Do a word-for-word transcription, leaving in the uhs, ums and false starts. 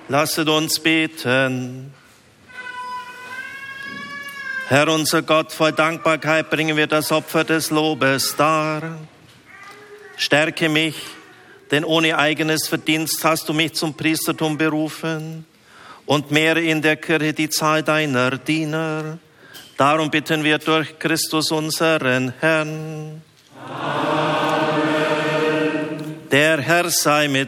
Lasset uns beten. Herr unser Gott, voll Dankbarkeit bringen wir das Opfer des Lobes dar. Stärke mich, denn ohne eigenes Verdienst hast du mich zum Priestertum berufen und mehre in der Kirche die Zahl deiner Diener. Darum bitten wir durch Christus unseren Herrn. Amen. Der Herr sei mit